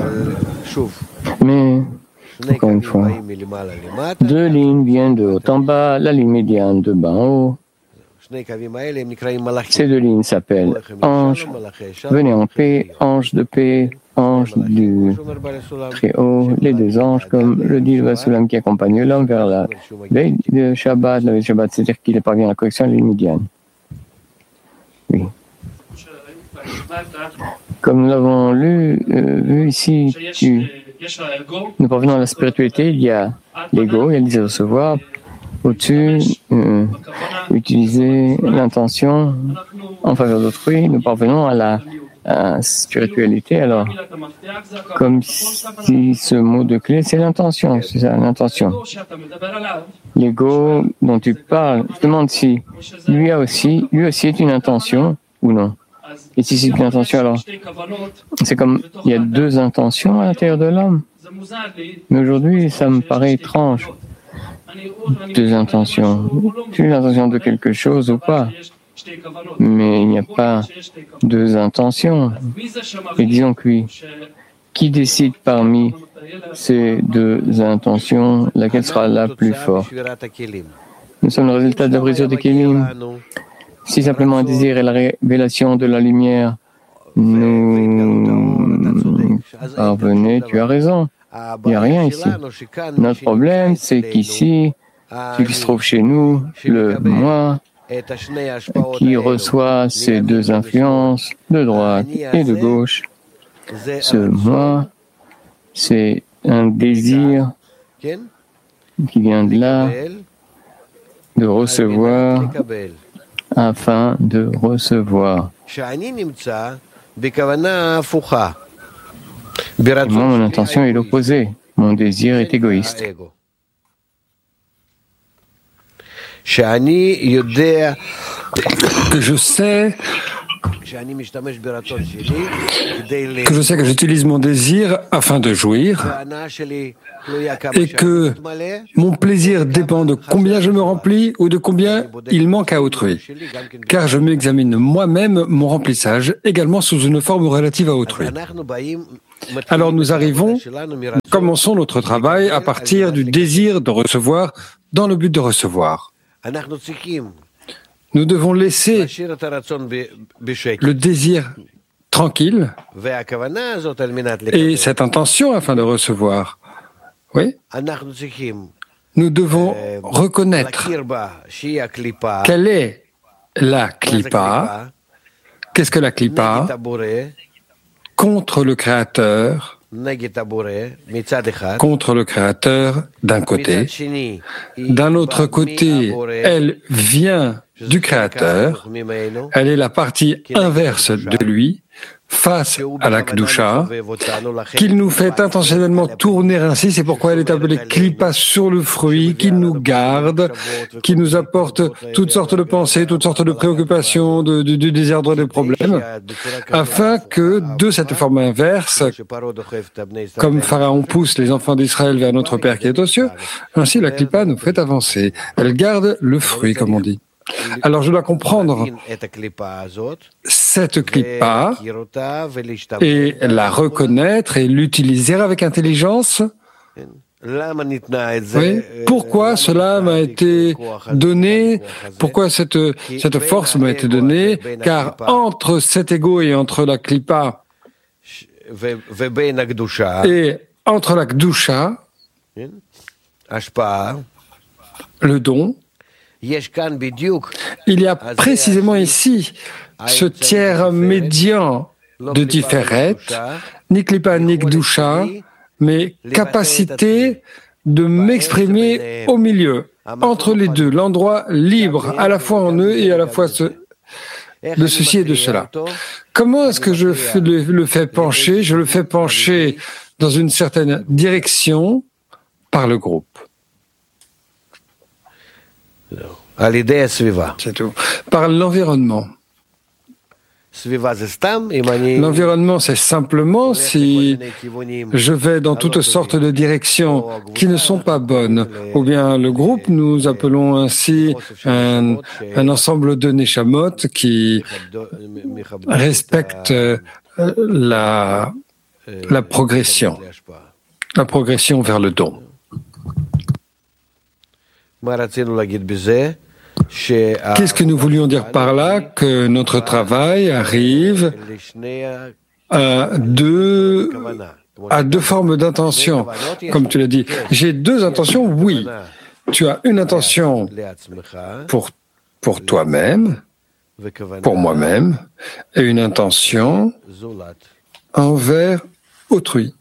Mais, encore une fois, deux lignes viennent de haut en bas, la ligne médiane de bas en haut. Ces deux lignes s'appellent anges. Venez en paix, ange de paix, ange du Très-Haut, les deux anges, comme le dit le Vasulam qui accompagne l'homme vers la veille de Shabbat, la veille de Shabbat, c'est-à-dire qu'il parvient à la correction de la ligne médiane. Oui. Comme nous l'avons vu ici, nous parvenons à la spiritualité, il y a l'ego, il y a les recevoir. Au-dessus, utiliser l'intention en faveur d'autrui, nous parvenons à la spiritualité. Alors, comme si ce mot de clé, c'est l'intention, c'est ça, l'intention. L'ego dont tu parles, je demande si lui aussi est une intention ou non. Et si c'est une intention, alors, c'est comme, il y a deux intentions à l'intérieur de l'homme. Mais aujourd'hui, ça me paraît étrange. Deux intentions. Tu as l'intention de quelque chose ou pas? Mais il n'y a pas deux intentions. Et disons que oui. Qui décide parmi ces deux intentions, laquelle sera la plus forte? Nous sommes le résultat de la brisure de Kélim. Si simplement un désir est la révélation de la lumière, nous parvenez, tu as raison. Il n'y a rien ici. Notre problème, c'est qu'ici, ce qui se trouve chez nous, le moi, qui reçoit ces deux influences de droite et de gauche, ce moi, c'est un désir qui vient de là, de recevoir, afin de recevoir. Moi, mon intention est l'opposé. Mon désir est égoïste. Que je sais que j'utilise mon désir afin de jouir et que mon plaisir dépend de combien je me remplis ou de combien il manque à autrui, car je m'examine moi-même mon remplissage également sous une forme relative à autrui. Alors nous commençons notre travail à partir du désir de recevoir dans le but de recevoir. Nous devons laisser le désir tranquille et cette intention afin de recevoir. Oui. Nous devons reconnaître quelle est la klipa, qu'est-ce que la klipa, contre le Créateur d'un côté. D'un autre côté, elle vient du Créateur, elle est la partie inverse de lui, face à la Kedusha, qu'il nous fait intentionnellement tourner ainsi, c'est pourquoi elle est appelée Klipa sur le fruit, qui nous garde, qui nous apporte toutes sortes de pensées, toutes sortes de préoccupations, du désordre des problèmes, afin que de cette forme inverse, comme Pharaon pousse les enfants d'Israël vers notre Père qui est aux cieux, ainsi la Klipa nous fait avancer. Elle garde le fruit, comme on dit. Alors je dois comprendre cette klipa et la reconnaître et l'utiliser avec intelligence. Oui. Pourquoi cela m'a été donné? Pourquoi cette force m'a été donnée? Car entre cet ego et entre la klipa et entre la kedusha, le don, il y a précisément ici ce tiers médian de Tiferet, ni Klipa ni Kedusha, mais capacité de m'exprimer au milieu, entre les deux, l'endroit libre, à la fois en eux et à la fois de ceci et de cela. Comment est-ce que je le fais pencher? Je le fais pencher dans une certaine direction par le groupe. C'est tout. Par l'environnement. L'environnement, c'est simplement si je vais dans toutes sortes de directions qui ne sont pas bonnes, ou bien le groupe, nous appelons ainsi un ensemble de neshamot qui respectent la la progression vers le don. Qu'est-ce que nous voulions dire par là? Que notre travail arrive à deux formes d'intention. Comme tu l'as dit, j'ai deux intentions, oui. Tu as une intention pour toi-même, pour moi-même, et une intention envers autrui.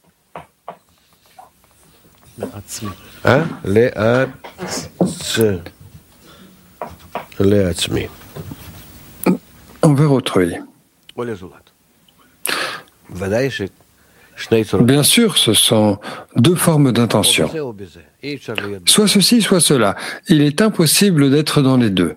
Envers autrui. Bien sûr, ce sont deux formes d'intention. Soit ceci, soit cela. Il est impossible d'être dans les deux.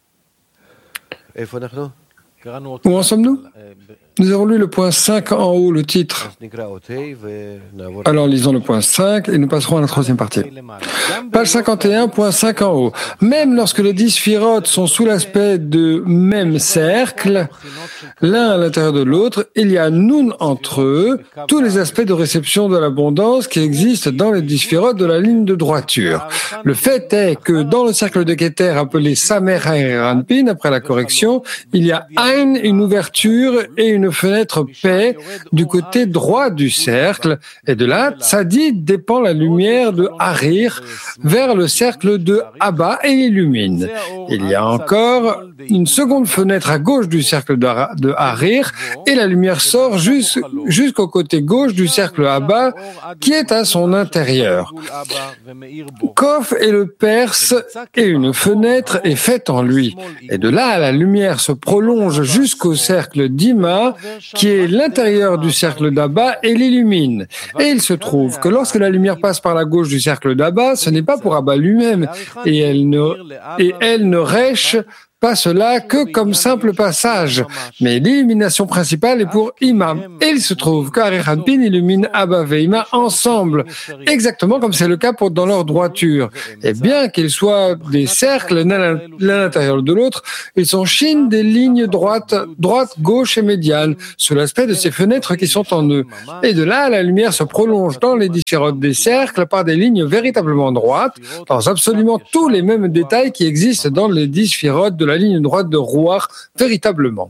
Où en sommes-nous? Nous avons lu le point 5 en haut, le titre. Alors lisons le point 5 et nous passerons à la troisième partie. Page 51, point 5 en haut. Même lorsque les 10 sphirotes sont sous l'aspect de même cercle, l'un à l'intérieur de l'autre, il y a nun entre eux, tous les aspects de réception de l'abondance qui existent dans les 10 sphirotes de la ligne de droiture. Le fait est que dans le cercle de Keter appelé Samer Ha'eranpin, après la correction, il y a Ain, une ouverture et une fenêtre paix du côté droit du cercle, et de là, Tzadid dépend la lumière de Harir vers le cercle de Abba et illumine. Il y a encore une seconde fenêtre à gauche du cercle de Harir, et la lumière sort jusqu'au côté gauche du cercle Abba, qui est à son intérieur. Kof est le Perse, et une fenêtre est faite en lui. Et de là, la lumière se prolonge jusqu'au cercle d'Ima, qui est l'intérieur du cercle d'Abba, et l'illumine. Et il se trouve que lorsque la lumière passe par la gauche du cercle d'Abba, ce n'est pas pour Abba lui-même, et elle ne rêche pas cela que comme simple passage, mais l'illumination principale est pour Ima. Et il se trouve qu'Arihanpin illumine Abba et Ima ensemble, exactement comme c'est le cas dans leur droiture. Et bien qu'ils soient des cercles l'un à l'intérieur de l'autre, ils sont chines des lignes droite, gauche et médiane, sous l'aspect de ces fenêtres qui sont en eux. Et de là, la lumière se prolonge dans les différentes des cercles par des lignes véritablement droites, dans absolument tous les mêmes détails qui existent dans les 10 sphirotes de la ligne droite de Ruach, véritablement.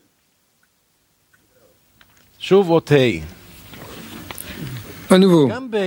À nouveau.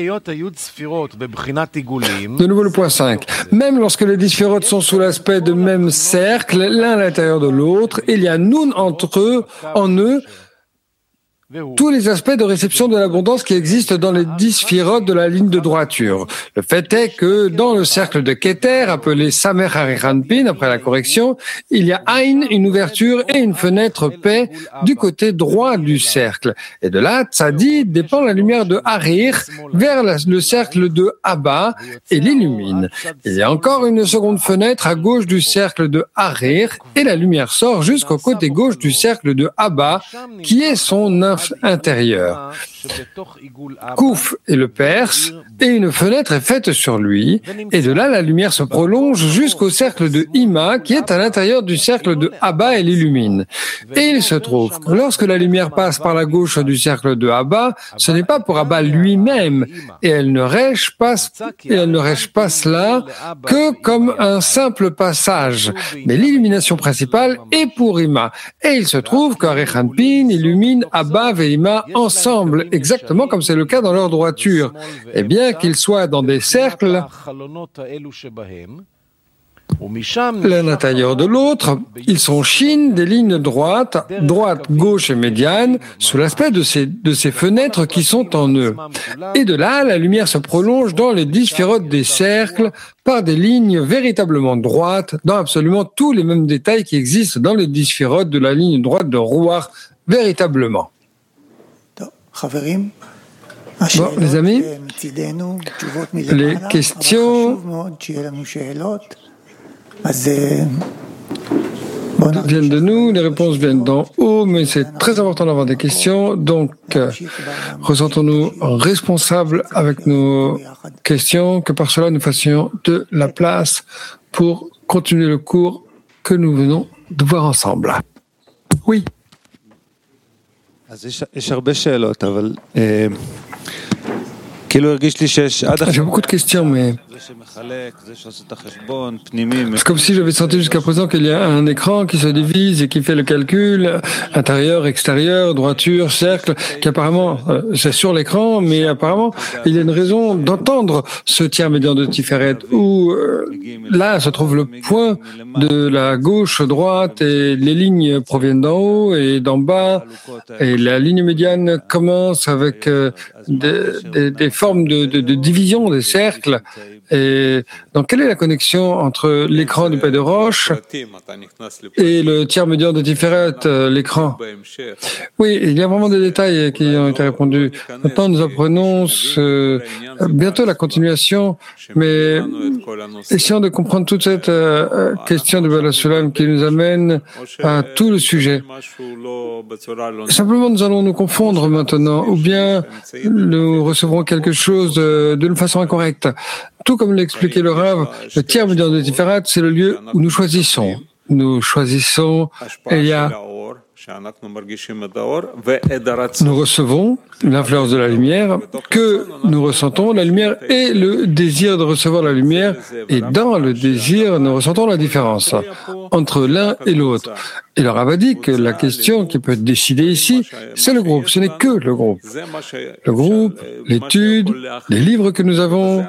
De nouveau le point 5. Même lorsque les 10 sphirotes sont sous l'aspect de même cercle, l'un à l'intérieur de l'autre, il y a nun en eux, tous les aspects de réception de l'abondance qui existent dans les 10 sphirotes de la ligne de droiture. Le fait est que dans le cercle de Keter, appelé Samer Ha'eranpin, après la correction, il y a Ain, une ouverture et une fenêtre paix du côté droit du cercle. Et de là, Tzadid dépend la lumière de Harir vers le cercle de Abba et l'illumine. Il y a encore une seconde fenêtre à gauche du cercle de Harir et la lumière sort jusqu'au côté gauche du cercle de Abba, qui est son intérieur. Kouf est le Perse, et une fenêtre est faite sur lui, et de là la lumière se prolonge jusqu'au cercle de Ima, qui est à l'intérieur du cercle de Abba et l'illumine. Et il se trouve que lorsque la lumière passe par la gauche du cercle de Abba, ce n'est pas pour Abba lui-même, et elle ne rêche pas cela que comme un simple passage, mais l'illumination principale est pour Ima. Et il se trouve qu'Arihanpin illumine Abba et Ima ensemble, exactement comme c'est le cas dans leur droiture. Et bien qu'ils soient dans des cercles, l'un à l'intérieur de l'autre, ils sont chines des lignes droite, gauche et médiane, sous l'aspect de ces fenêtres qui sont en eux. Et de là, la lumière se prolonge dans les 10 sphirotes des cercles par des lignes véritablement droites, dans absolument tous les mêmes détails qui existent dans les 10 sphirotes de la ligne droite de Ruach, véritablement. Bon, les amis, les questions viennent de nous, les réponses viennent d'en haut, mais c'est très important d'avoir des questions, donc ressentons-nous responsables avec nos questions, que par cela nous fassions de la place pour continuer le cours que nous venons de voir ensemble. Oui. J'ai beaucoup de questions, mais c'est comme si j'avais senti jusqu'à présent qu'il y a un écran qui se divise et qui fait le calcul, intérieur, extérieur, droiture, cercle, qui apparemment, c'est sur l'écran, mais apparemment, il y a une raison d'entendre ce tiers médian de Tiferet, où là se trouve le point de la gauche, droite, et les lignes proviennent d'en haut et d'en bas, et la ligne médiane commence avec des formes de division des cercles. Et donc, quelle est la connexion entre l'écran du Père de Roche et le tiers médian de Tiferet, l'écran? Oui, il y a vraiment des détails qui ont été répondus. Maintenant, nous apprenons bientôt la continuation, mais essayons de comprendre toute cette question de Bala Sulam qui nous amène à tout le sujet. Simplement, nous allons nous confondre maintenant, ou bien nous recevrons quelque chose d'une façon incorrecte. Tout comme l'expliquait le Rav, le tiers médian de Tiferet, c'est le lieu où nous choisissons. Nous choisissons, et il y a nous recevons l'influence de la lumière, que nous ressentons la lumière et le désir de recevoir la lumière, et dans le désir, nous ressentons la différence entre l'un et l'autre. Et le Rav a dit que la question qui peut être décidée ici, c'est le groupe, ce n'est que le groupe. Le groupe, l'étude, les livres que nous avons.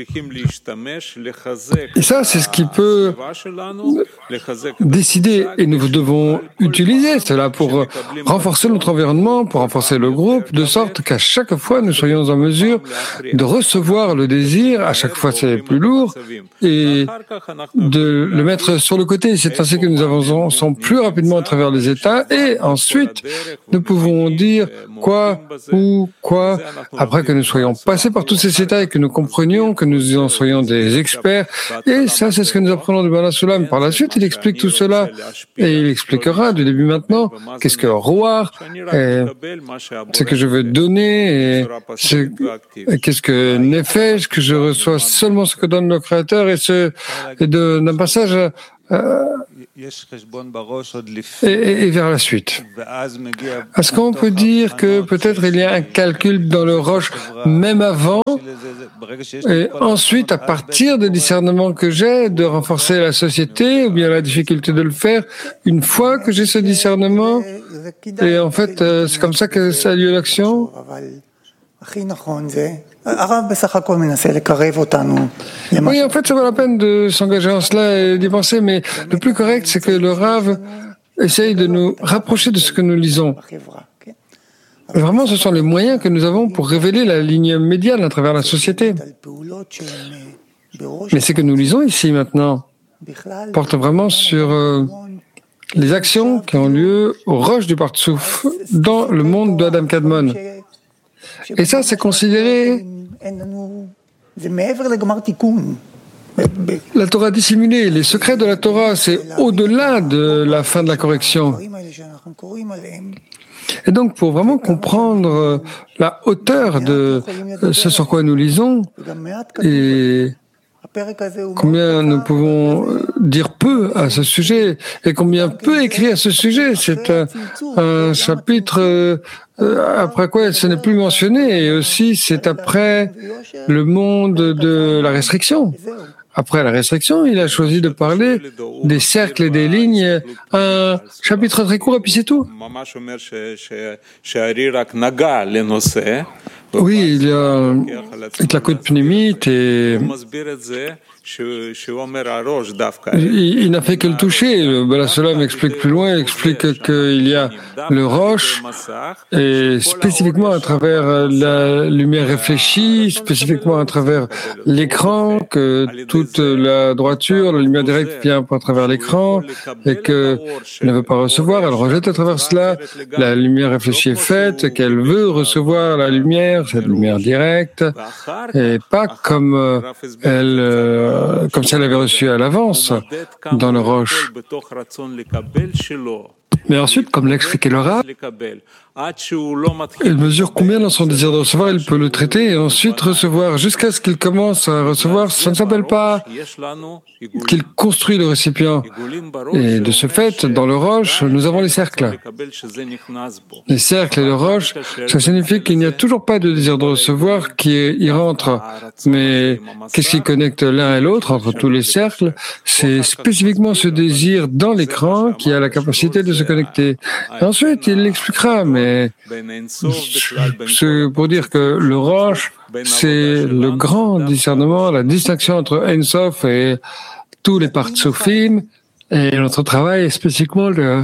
Et ça, c'est ce qui peut décider, et nous devons utiliser cela pour renforcer notre environnement, pour renforcer le groupe, de sorte qu'à chaque fois, nous soyons en mesure de recevoir le désir, à chaque fois c'est plus lourd, et de le mettre sur le côté. C'est ainsi que nous avançons plus rapidement à travers les états, et ensuite, nous pouvons dire quoi, où, quoi, après que nous soyons passés par tous ces états et que nous comprenions, que nous en soyons des experts. Et ça, c'est ce que nous apprenons de Bala Sulam. Par la suite, il explique tout cela, et il expliquera du début maintenant qu'est-ce que Roar, ce que je veux donner, et qu'est-ce que Nefesh, que je reçois seulement ce que donne le Créateur, et d'un passage et vers la suite. Est-ce qu'on peut dire que peut-être il y a un calcul dans le roche même avant, et ensuite, à partir des discernements que j'ai, de renforcer la société, ou bien la difficulté de le faire, une fois que j'ai ce discernement, et en fait, c'est comme ça que ça a lieu l'action? Oui, en fait, ça vaut la peine de s'engager en cela et d'y penser, mais le plus correct, c'est que le Rav essaye de nous rapprocher de ce que nous lisons. Vraiment, ce sont les moyens que nous avons pour révéler la ligne médiane à travers la société. Mais ce que nous lisons ici maintenant porte vraiment sur les actions qui ont lieu aux roches du Partsouf dans le monde d'Adam Kadmon. Et ça, c'est considéré la Torah dissimulée. Les secrets de la Torah, c'est au-delà de la fin de la correction. Et donc, pour vraiment comprendre la hauteur de ce sur quoi nous lisons, et combien nous pouvons dire peu à ce sujet, et combien peu écrit à ce sujet, c'est un chapitre après quoi ce n'est plus mentionné, et aussi c'est après le monde de la restriction. Après la restriction, il a choisi de parler des cercles et des lignes, un chapitre très court, et puis c'est tout. Oui, il y a la côte pnéumite, et il n'a fait que le toucher. Le Bala Sulam explique plus loin, il explique qu'il y a le roche, et spécifiquement à travers la lumière réfléchie, spécifiquement à travers l'écran, que toute la droiture, la lumière directe vient à travers l'écran, et qu'elle ne veut pas recevoir, elle rejette à travers cela. La lumière réfléchie est faite, qu'elle veut recevoir la lumière, cette lumière directe, et pas comme comme si elle avait reçu à l'avance dans le roche. Mais ensuite, comme l'a expliqué le Rav, il mesure combien dans son désir de recevoir il peut le traiter et ensuite recevoir. Jusqu'à ce qu'il commence à recevoir, ça ne s'appelle pas qu'il construit le récipient. Et de ce fait, dans le roche, nous avons les cercles. Les cercles et le roche, ça signifie qu'il n'y a toujours pas de désir de recevoir qui y rentre. Mais qu'est-ce qui connecte l'un et l'autre entre tous les cercles? C'est spécifiquement ce désir dans l'écran qui a la capacité de se connecter. Ensuite, il l'expliquera, mais c'est pour dire que le roche, c'est le grand discernement, la distinction entre Ein Sof et tous les Partsofim, et notre travail est spécifiquement le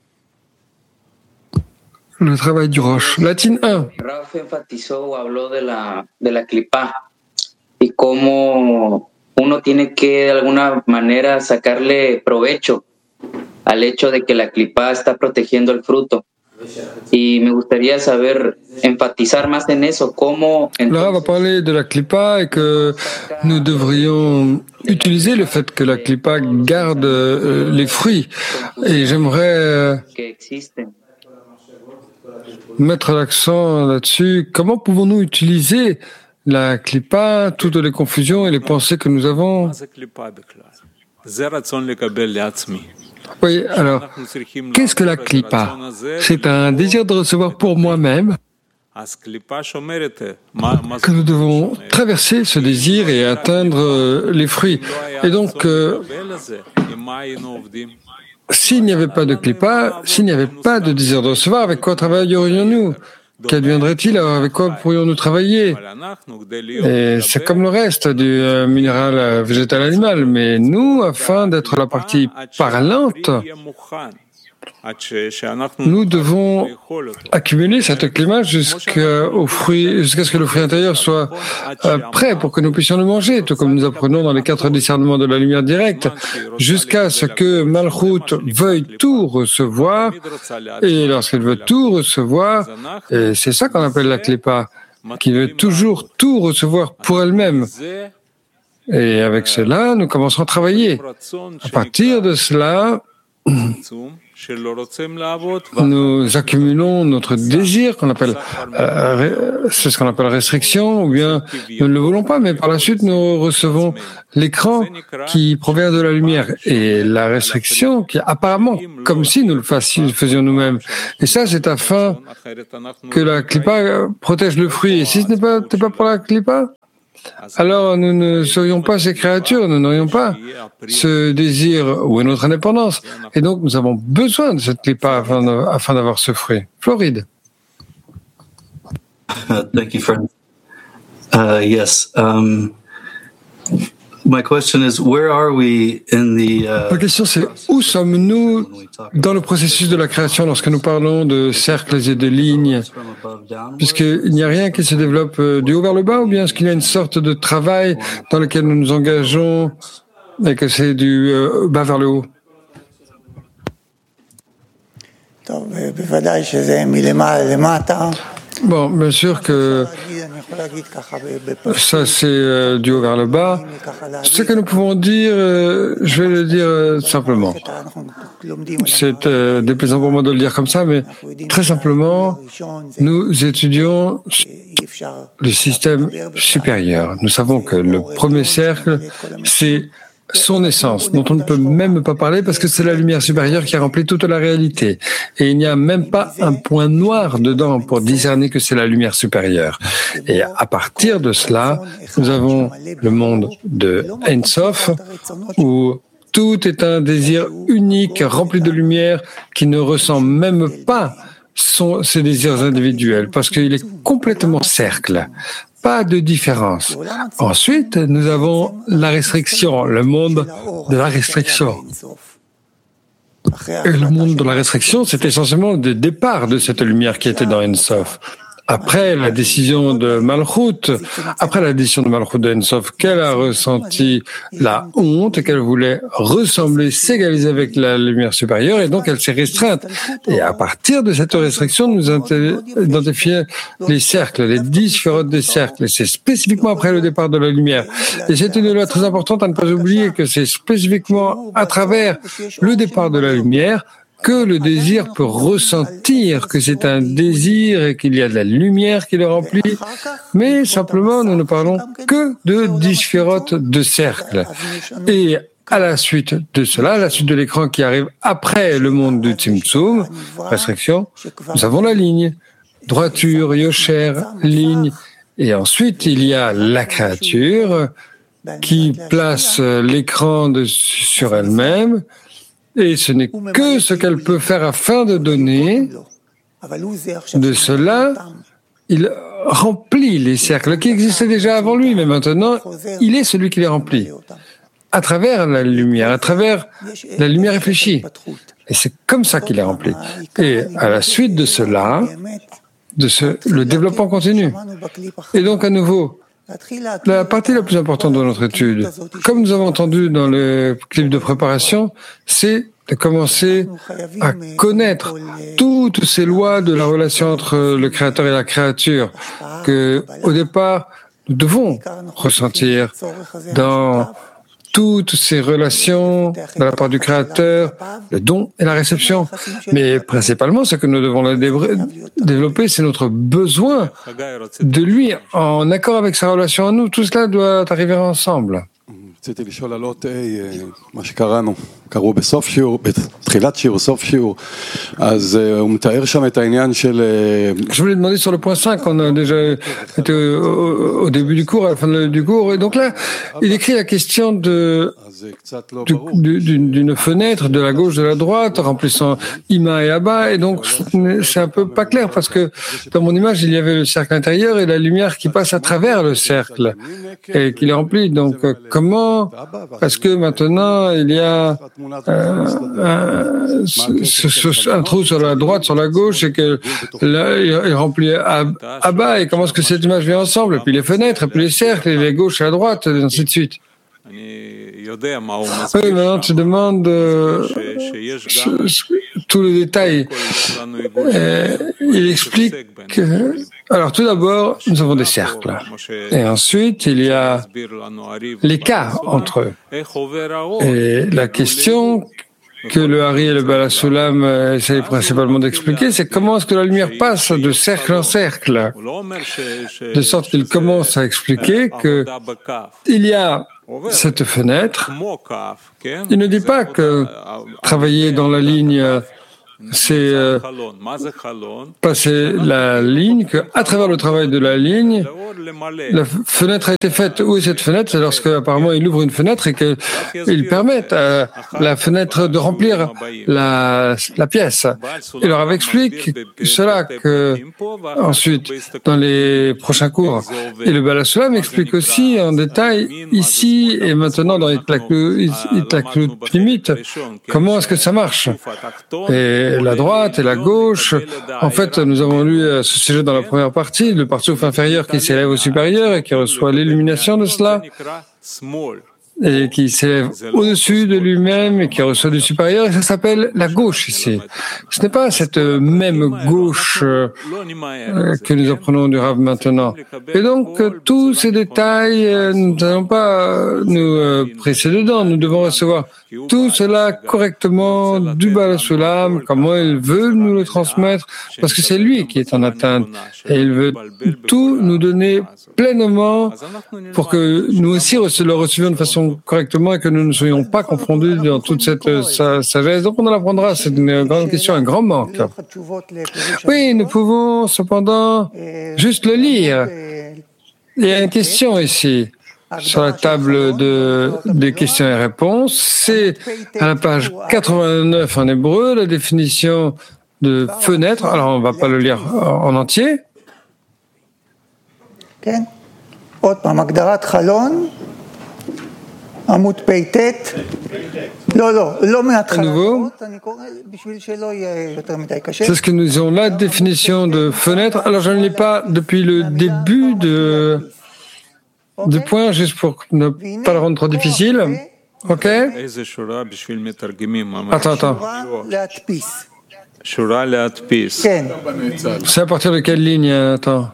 travail du roche. Latine 1. Raf enfatizó o habló de la clipa y cómo uno tiene que de alguna manera sacarle provecho al hecho de que la clipa está protegiendo el fruto. Y me gustaría saber, enfatizar más en eso, cómo... Là, on va parler de la clipa et que nous devrions utiliser le fait que la clipa garde les fruits. Et j'aimerais mettre l'accent là-dessus. Comment pouvons-nous utiliser la clipa, toutes les confusions et les pensées que nous avons? Oui, alors, qu'est-ce que la clipa? C'est un désir de recevoir pour moi-même que nous devons traverser ce désir et atteindre les fruits. Et donc, s'il n'y avait pas de clipa, s'il n'y avait pas de désir de recevoir, avec quoi travaillerions-nous? Qu'adviendrait-il? Avec quoi pourrions-nous travailler? Et c'est comme le reste du minéral végétal animal. Mais nous, afin d'être la partie parlante, nous devons accumuler cette climat jusqu'à ce que le fruit intérieur soit prêt pour que nous puissions le manger, tout comme nous apprenons dans les 4 discernements de la lumière directe, jusqu'à ce que Malchut veuille tout recevoir, et lorsqu'elle veut tout recevoir, et c'est ça qu'on appelle la clipa, qui veut toujours tout recevoir pour elle-même. Et avec cela, nous commencerons à travailler. À partir de cela, nous accumulons notre désir, c'est ce qu'on appelle restriction, ou bien nous ne le voulons pas, mais par la suite nous recevons l'écran qui provient de la lumière et la restriction qui est apparemment comme si nous le faisions nous-mêmes. Et ça, c'est afin que la clipa protège le fruit. Et si ce n'est pas pour la clipa, alors nous ne serions pas ces créatures, nous n'aurions pas ce désir ou notre indépendance. Et donc nous avons besoin de cette clipa afin d'avoir ce fruit. Floride. Thank you, friend. Yes. My question is, where are we in the? La question c'est où sommes-nous dans le processus de la création lorsque nous parlons de cercles et de lignes, puisqu'il n'y a rien qui se développe du haut vers le bas, ou bien est-ce qu'il y a une sorte de travail dans lequel nous nous engageons et que c'est du bas vers le haut? Bon, bien sûr que ça c'est du haut vers le bas. Ce que nous pouvons dire, je vais le dire simplement. C'est déplaisant pour moi de le dire comme ça, mais très simplement, nous étudions le système supérieur. Nous savons que le premier cercle, c'est son essence, dont on ne peut même pas parler parce que c'est la lumière supérieure qui remplit toute la réalité. Et il n'y a même pas un point noir dedans pour discerner que c'est la lumière supérieure. Et à partir de cela, nous avons le monde de Ein Sof, où tout est un désir unique, rempli de lumière, qui ne ressent même pas ses désirs individuels, parce qu'il est complètement cercle. Pas de différence. Ensuite, nous avons la restriction, le monde de la restriction. Et le monde de la restriction, c'est essentiellement le départ de cette lumière qui était dans Ein Sof. Après la décision de Malchut de Ein Sof, qu'elle a ressenti la honte et qu'elle voulait ressembler, s'égaliser avec la lumière supérieure, et donc elle s'est restreinte. Et à partir de cette restriction, nous identifions les cercles, les 10 sphérotes des cercles, et c'est spécifiquement après le départ de la lumière. Et c'est une loi très importante à ne pas oublier que c'est spécifiquement à travers le départ de la lumière que le désir peut ressentir que c'est un désir et qu'il y a de la lumière qui le remplit, mais simplement nous ne parlons que de 10 sphirotes de cercle. Et à la suite de cela, à la suite de l'écran qui arrive après le monde du Tzimtzum, restriction, nous avons la ligne, droiture, yosher, ligne, et ensuite il y a la créature qui place l'écran sur elle-même, et ce n'est que ce qu'elle peut faire afin de donner. De cela, il remplit les cercles qui existaient déjà avant lui, mais maintenant, il est celui qui les remplit, à travers la lumière réfléchie. Et c'est comme ça qu'il est rempli. Et à la suite de cela, le développement continue. Et donc, à nouveau, la partie la plus importante de notre étude, comme nous avons entendu dans le clip de préparation, c'est de commencer à connaître toutes ces lois de la relation entre le créateur et la créature que, au départ, nous devons ressentir dans toutes ces relations de la part du Créateur, le don et la réception. Mais principalement, ce que nous devons développer, c'est notre besoin de lui en accord avec sa relation à nous. Tout cela doit arriver ensemble. רציתי לשאול על אות מה שקראנו, קראו בתחילת שיר או סוף שיר, אז הוא מתאר שם את העניין של... Je voulais demander sur le point 5, on a déjà été au début du cours, à la fin du cours, et donc là, il écrit la question d'une fenêtre de la gauche, de la droite, remplissant Ima et Abba, et donc c'est un peu pas clair, parce que dans mon image, il y avait le cercle intérieur et la lumière qui passe à travers le cercle, et qui les remplit, donc comment est-ce que maintenant il y a un trou sur la droite, sur la gauche, et que là, il remplit Abba, et comment est-ce que cette image vient ensemble, et puis les fenêtres, et puis les cercles, et les gauches et la droite, et ainsi de suite. Oui, maintenant tu demandes tous les détails. Il explique que... Alors tout d'abord, nous avons des cercles. Et ensuite, il y a l'écart entre eux. Et la question que le Hari et le Balasulam essayent principalement d'expliquer, c'est comment est-ce que la lumière passe de cercle en cercle, de sorte qu'il commence à expliquer que il y a cette fenêtre. Il ne dit pas que travailler dans la ligne, c'est passer la ligne, qu'à travers le travail de la ligne, la fenêtre a été faite. Où est cette fenêtre? C'est lorsque, apparemment, il ouvre une fenêtre et qu'il permet à la fenêtre de remplir la pièce. Il leur explique cela que, ensuite, dans les prochains cours. Et le Balasulam explique aussi en détail, ici et maintenant, dans Itlaklut Pnimit, comment est-ce que ça marche. Et la droite et la gauche. En fait, nous avons lu ce sujet dans la première partie, le partiouf inférieur qui s'élève au supérieur et qui reçoit l'illumination de cela, et qui s'élève au-dessus de lui-même et qui reçoit du supérieur, et ça s'appelle la gauche ici. Ce n'est pas cette même gauche que nous apprenons du Rav maintenant. Et donc, tous ces détails, nous n'allons pas nous presser dedans. Nous devons recevoir tout cela correctement du Balasulam, comment il veut nous le transmettre, parce que c'est lui qui est en atteinte. Et il veut tout nous donner pleinement pour que nous aussi le recevions de façon correctement et que nous ne soyons pas confondus dans toute cette sagesse. Donc on en apprendra, c'est une grande question, un grand manque. Oui, nous pouvons cependant juste le lire. Il y a une question ici sur la table des questions et réponses. C'est à la page 89 en hébreu, la définition de fenêtre. Alors on ne va pas le lire en entier. À nouveau, c'est ce que nous avons, la définition de fenêtre. Alors je ne lis pas depuis le début du point, juste pour ne pas le rendre trop difficile. Ok? Attends. C'est à partir de quelle ligne? Attends.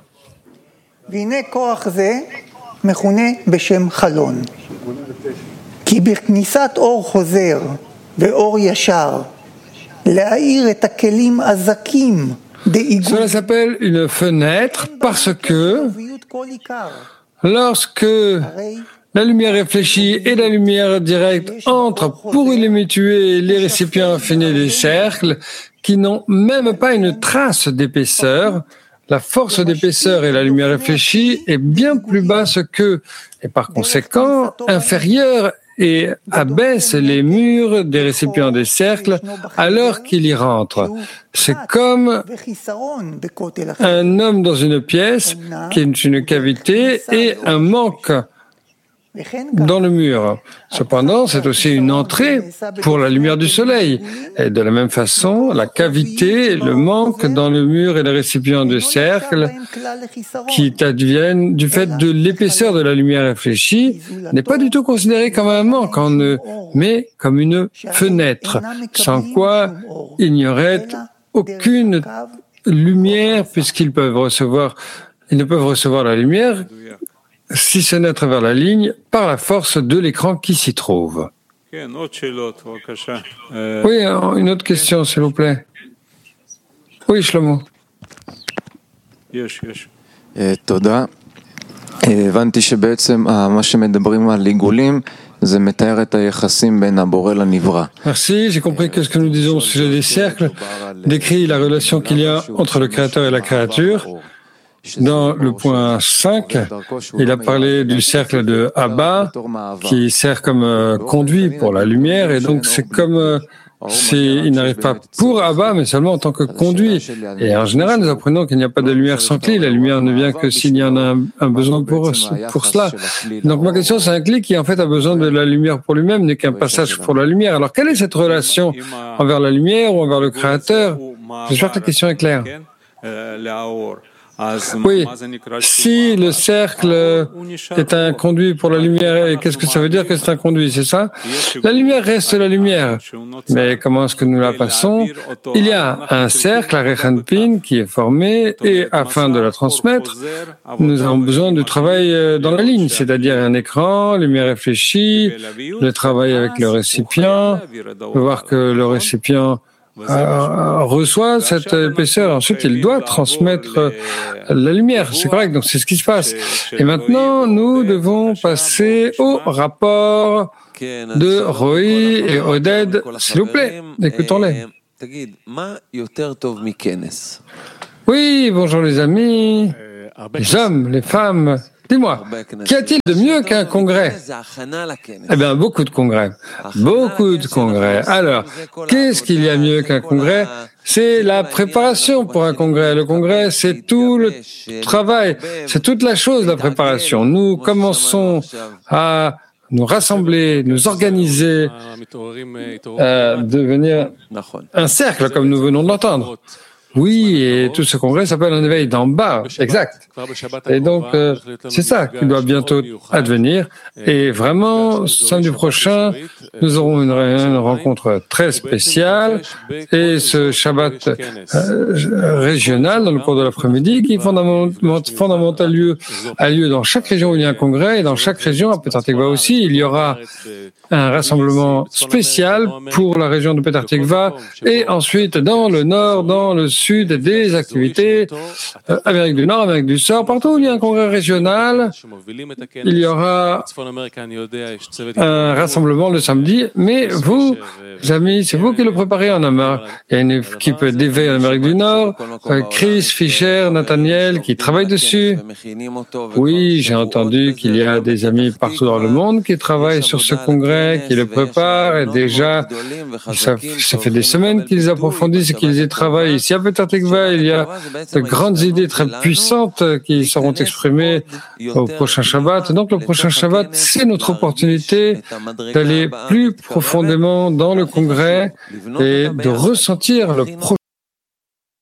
כי בכניסת אור חוזר ואור ישר Cela s'appelle une fenêtre parce que lorsque la lumière réfléchie et la lumière directe entrent pour éliminer les récipients affinés des cercles qui n'ont même pas une trace d'épaisseur, la force d'épaisseur et la lumière réfléchie est bien plus basse qu'eux et par conséquent inférieure et abaisse les murs des récipients des cercles alors qu'il y rentre. C'est comme un homme dans une pièce qui est une cavité et un manque dans le mur. Cependant, c'est aussi une entrée pour la lumière du soleil. Et de la même façon, la cavité, le manque dans le mur et les récipients de cercle qui adviennent du fait de l'épaisseur de la lumière réfléchie n'est pas du tout considéré comme un manque, mais comme une fenêtre, sans quoi il n'y aurait aucune lumière puisqu'ils ne peuvent recevoir la lumière si ce n'est à travers la ligne, par la force de l'écran qui s'y trouve. Oui, une autre question, s'il vous plaît. Oui, Shlomo. תודה. הבנתי שבעצם מה שמדברים על עיגולים זה מתאר את היחסים בין הבורא לנברא. Merci, j'ai compris que ce que nous disons au sujet des cercles décrit la relation qu'il y a entre le Créateur et la créature. Dans le point 5, il a parlé du cercle de Abba qui sert comme conduit pour la lumière et donc c'est comme il n'arrive pas pour Abba mais seulement en tant que conduit. Et en général, nous apprenons qu'il n'y a pas de lumière sans clé. La lumière ne vient que s'il y en a un besoin pour cela. Donc ma question, c'est un clé qui en fait a besoin de la lumière pour lui-même, n'est qu'un passage pour la lumière. Alors quelle est cette relation envers la lumière ou envers le Créateur? J'espère que la question est claire. Oui, si le cercle est un conduit pour la lumière, qu'est-ce que ça veut dire que c'est un conduit, c'est ça? La lumière reste la lumière, mais comment est-ce que nous la passons? Il y a un cercle, la Rechanpin, qui est formé, et afin de la transmettre, nous avons besoin du travail dans la ligne, c'est-à-dire un écran, lumière réfléchie, le travail avec le récipient, voir que le récipient reçoit cette épaisseur. Ensuite, il doit transmettre la lumière. C'est correct, donc c'est ce qui se passe. Et maintenant, nous devons passer au rapport de Roy et Oded. S'il vous plaît, écoutons-les. Oui, bonjour les amis, les hommes, les femmes. Dis-moi, qu'y a-t-il de mieux qu'un congrès? Eh bien, beaucoup de congrès. Beaucoup de congrès. Alors, qu'est-ce qu'il y a mieux qu'un congrès? C'est la préparation pour un congrès. Le congrès, c'est tout le travail. C'est toute la chose, la préparation. Nous commençons à nous rassembler, nous organiser, devenir un cercle, comme nous venons de l'entendre. Oui, et tout ce congrès s'appelle un éveil d'en bas, exact. Et donc, c'est ça qui doit bientôt advenir. Et vraiment, samedi prochain, nous aurons une rencontre très spéciale. Et ce Shabbat régional, dans le cours de l'après-midi, qui fondamental a lieu dans chaque région où il y a un congrès. Et dans chaque région, à Petah Tikva aussi, il y aura un rassemblement spécial pour la région de Petah Tikva. Et ensuite, dans le nord, dans le sud, des activités, Amérique du Nord, Amérique du Sud, partout où il y a un congrès régional, il y aura un rassemblement le samedi, mais vous, amis, c'est vous qui le préparez en Amérique. Il y a une équipe d'éveil en Amérique du Nord, Chris, Fischer, Nathaniel, qui travaillent dessus. Oui, j'ai entendu qu'il y a des amis partout dans le monde qui travaillent sur ce congrès, qui le préparent, et déjà, ça fait des semaines qu'ils approfondissent et qu'ils y travaillent. Ici à Petah Tikva, il y a de grandes idées très puissantes qui seront exprimées au prochain Shabbat. Donc le prochain Shabbat, c'est notre opportunité d'aller plus profondément dans le congrès et de ressentir le prochain